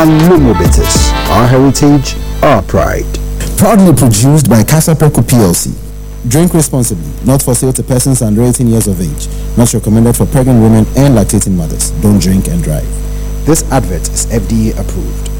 Alumobitis, our heritage, our pride. Proudly produced by Casa Preco PLC. Drink responsibly, not for sale to persons under 18 years of age. Not recommended for pregnant women and lactating mothers. Don't drink and drive. This advert is FDA approved.